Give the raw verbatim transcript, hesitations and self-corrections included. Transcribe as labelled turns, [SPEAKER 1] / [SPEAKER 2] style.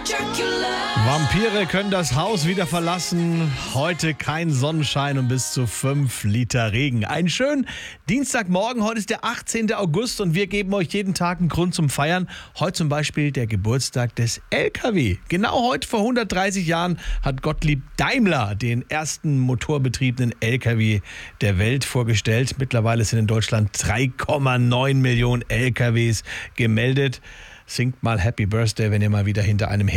[SPEAKER 1] Vampire können das Haus wieder verlassen. Heute kein Sonnenschein und bis zu fünf Liter Regen. Einen schönen Dienstagmorgen. Heute ist der achtzehnten August und wir geben euch jeden Tag einen Grund zum Feiern. Heute zum Beispiel der Geburtstag des L K W. Genau heute vor hundertdreißig Jahren hat Gottlieb Daimler den ersten motorbetriebenen L K W der Welt vorgestellt. Mittlerweile sind in Deutschland drei Komma neun Millionen L K Ws gemeldet. Singt mal Happy Birthday, wenn ihr mal wieder hinter einem